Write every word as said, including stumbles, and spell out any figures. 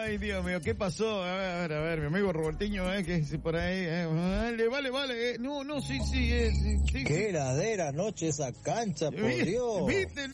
Ay, Dios mío, ¿qué pasó? A ver, a ver, a ver, mi amigo Robertiño, eh, que es por ahí, eh. Vale, vale, vale, eh. No, no, sí, sí, eh, sí, sí. Qué heladera noche esa cancha, por ¿Viste? Dios. ¿Viste?